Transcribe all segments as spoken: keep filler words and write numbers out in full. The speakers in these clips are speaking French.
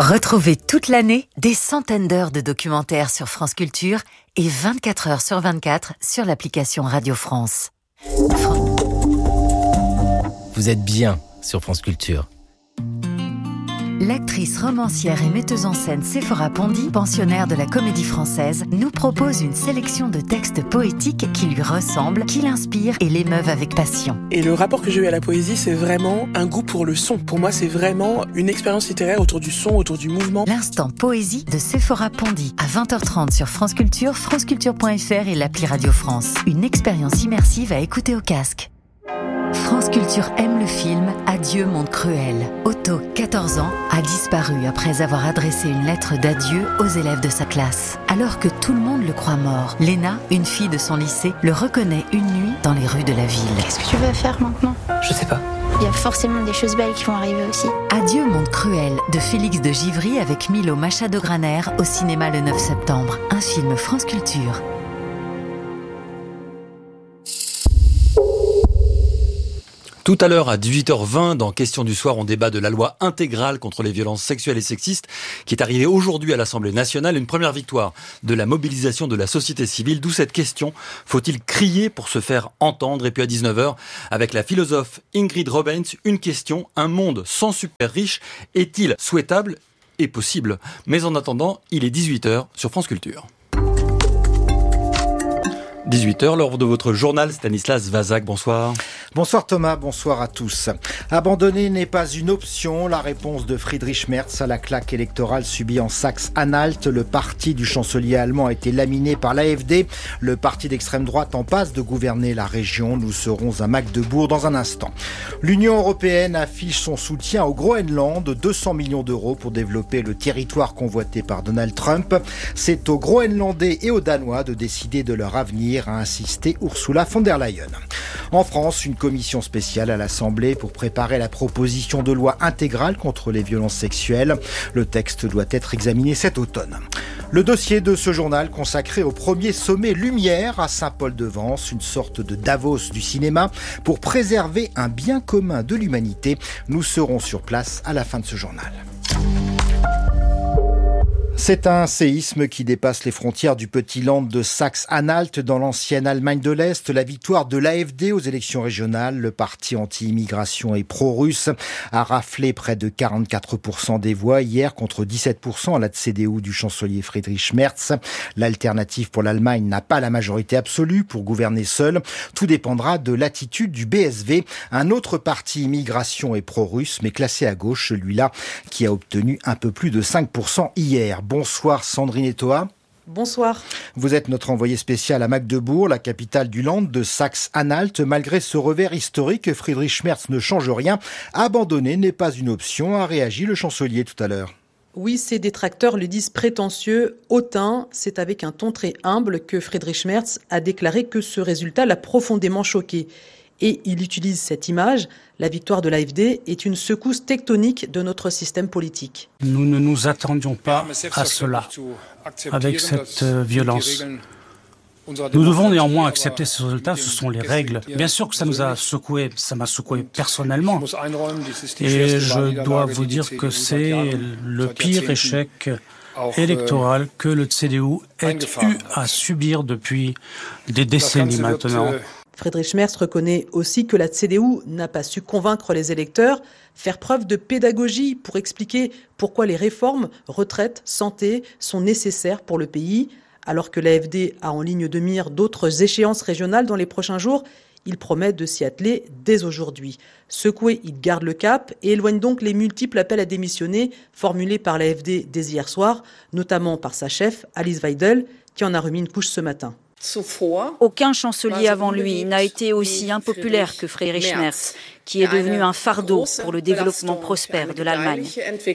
Retrouvez toute l'année des centaines d'heures de documentaires sur France Culture et vingt-quatre heures sur vingt-quatre sur l'application Radio France. Fran- Vous êtes bien sur France Culture. L'actrice romancière et metteuse en scène Séphora Pondy, pensionnaire de la Comédie Française, nous propose une sélection de textes poétiques qui lui ressemblent, qui l'inspirent et l'émeuvent avec passion. Et le rapport que j'ai eu à la poésie, c'est vraiment un goût pour le son. Pour moi, c'est vraiment une expérience littéraire autour du son, autour du mouvement. L'instant poésie de Séphora Pondy, à vingt heures trente sur France Culture, franceculture point f r et l'appli Radio France. Une expérience immersive à écouter au casque. France Culture aime le film Adieu monde cruel. Otto, quatorze ans, a disparu après avoir adressé une lettre d'adieu aux élèves de sa classe. Alors que tout le monde le croit mort, Léna, une fille de son lycée, le reconnaît une nuit dans les rues de la ville. Qu'est-ce que tu vas faire maintenant ? Je sais pas. Il y a forcément des choses belles qui vont arriver aussi. Adieu monde cruel de Félix de Givry avec Milo Machado-Graner au cinéma le neuf septembre. Un film France Culture. Tout à l'heure, à dix-huit heures vingt, dans Question du soir, on débat de la loi intégrale contre les violences sexuelles et sexistes qui est arrivée aujourd'hui à l'Assemblée nationale. Une première victoire de la mobilisation de la société civile. D'où cette question, faut-il crier pour se faire entendre ? Et puis à dix-neuf heures, avec la philosophe Ingrid Robbins, une question, un monde sans super riches est-il souhaitable et possible ? Mais en attendant, il est dix-huit heures sur France Culture. dix-huit heures, l'heure de votre journal, Stanislas Vazak, bonsoir. Bonsoir Thomas, bonsoir à tous. Abandonner n'est pas une option. La réponse de Friedrich Merz à la claque électorale subie en Saxe-Anhalt. Le parti du chancelier allemand a été laminé par l'A F D. Le parti d'extrême droite en passe de gouverner la région. Nous serons à Magdebourg dans un instant. L'Union européenne affiche son soutien au Groenland, deux cents millions d'euros pour développer le territoire convoité par Donald Trump. C'est aux Groenlandais et aux Danois de décider de leur avenir, a insisté Ursula von der Leyen. En France, une commission spéciale à l'Assemblée pour préparer la proposition de loi intégrale contre les violences sexuelles. Le texte doit être examiné cet automne. Le dossier de ce journal consacré au premier sommet Lumière à Saint-Paul-de-Vence, une sorte de Davos du cinéma, pour préserver un bien commun de l'humanité. Nous serons sur place à la fin de ce journal. C'est un séisme qui dépasse les frontières du petit land de Saxe-Anhalt dans l'ancienne Allemagne de l'Est. La victoire de l'A F D aux élections régionales, le parti anti-immigration et pro-russe, a raflé près de quarante-quatre pour cent des voix hier contre dix-sept pour cent à la C D U du chancelier Friedrich Merz. L'alternative pour l'Allemagne n'a pas la majorité absolue pour gouverner seule. Tout dépendra de l'attitude du B S V, un autre parti immigration et pro-russe, mais classé à gauche, celui-là qui a obtenu un peu plus de cinq pour cent hier. Bonsoir Sandrine Etoa. Bonsoir. Vous êtes notre envoyé spécial à Magdebourg, la capitale du Land de Saxe-Anhalt. Malgré ce revers historique, Friedrich Merz ne change rien. Abandonner n'est pas une option, a réagi le chancelier tout à l'heure. Oui, ses détracteurs le disent prétentieux, hautain. C'est avec un ton très humble que Friedrich Merz a déclaré que ce résultat l'a profondément choqué. Et il utilise cette image. La victoire de l'A F D est une secousse tectonique de notre système politique. Nous ne nous attendions pas à cela, avec cette violence. Nous devons néanmoins accepter ce résultat, ce sont les règles. Bien sûr que ça nous a secoué, ça m'a secoué personnellement. Et je dois vous dire que c'est le pire échec électoral que le C D U ait eu à subir depuis des décennies maintenant. Friedrich Merz reconnaît aussi que la C D U n'a pas su convaincre les électeurs, faire preuve de pédagogie pour expliquer pourquoi les réformes, retraites, santé sont nécessaires pour le pays. Alors que l'A F D a en ligne de mire d'autres échéances régionales dans les prochains jours, il promet de s'y atteler dès aujourd'hui. Secoué, il garde le cap et éloigne donc les multiples appels à démissionner formulés par l'A F D dès hier soir, notamment par sa chef, Alice Weidel, qui en a remis une couche ce matin. Aucun chancelier avant lui n'a été aussi impopulaire que Friedrich Merz, qui est devenu un fardeau pour le développement prospère de l'Allemagne.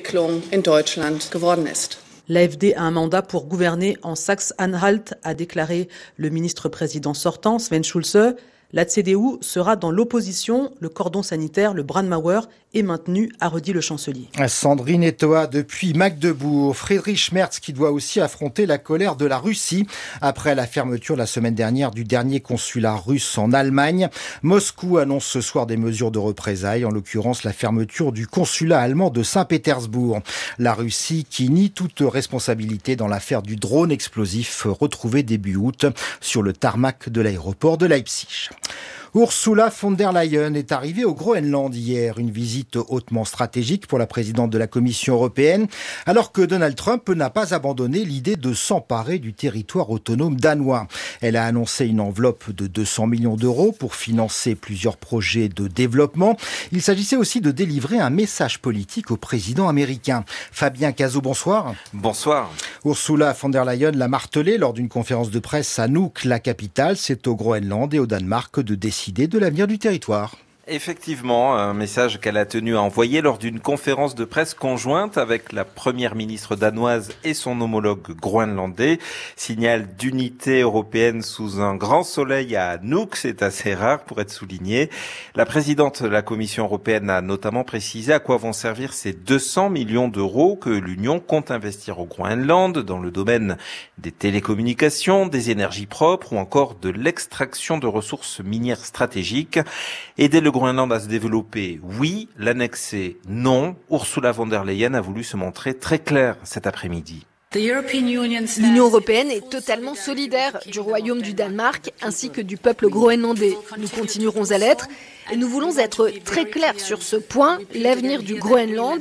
L'A F D a un mandat pour gouverner en Saxe-Anhalt, a déclaré le ministre-président sortant, Sven Schulze. La C D U sera dans l'opposition, le cordon sanitaire, le Brandmauer est maintenu, a redit le chancelier. Sandrine Etoa depuis Magdebourg. Friedrich Merz qui doit aussi affronter la colère de la Russie après la fermeture la semaine dernière du dernier consulat russe en Allemagne. Moscou annonce ce soir des mesures de représailles, en l'occurrence la fermeture du consulat allemand de Saint-Pétersbourg. La Russie qui nie toute responsabilité dans l'affaire du drone explosif retrouvé début août sur le tarmac de l'aéroport de Leipzig. Ursula von der Leyen est arrivée au Groenland hier, une visite hautement stratégique pour la présidente de la Commission européenne, alors que Donald Trump n'a pas abandonné l'idée de s'emparer du territoire autonome danois. Elle a annoncé une enveloppe de deux cents millions d'euros pour financer plusieurs projets de développement. Il s'agissait aussi de délivrer un message politique au président américain. Fabien Cazot, bonsoir. Bonsoir. Ursula von der Leyen l'a martelé lors d'une conférence de presse à Nuuk, la capitale. C'est au Groenland et au Danemark de décider de l'avenir du territoire. Effectivement, un message qu'elle a tenu à envoyer lors d'une conférence de presse conjointe avec la première ministre danoise et son homologue groenlandais. Signal d'unité européenne sous un grand soleil à Nuuk, c'est assez rare pour être souligné. La présidente de la Commission européenne a notamment précisé à quoi vont servir ces deux cents millions d'euros que l'Union compte investir au Groenland dans le domaine des télécommunications, des énergies propres ou encore de l'extraction de ressources minières stratégiques. Aider le Groenland à se développer, oui. L'annexer, non. Ursula von der Leyen a voulu se montrer très claire cet après-midi. L'Union européenne est totalement solidaire du Royaume du Danemark ainsi que du peuple groenlandais. Nous continuerons à l'être et nous voulons être très clairs sur ce point. L'avenir du Groenland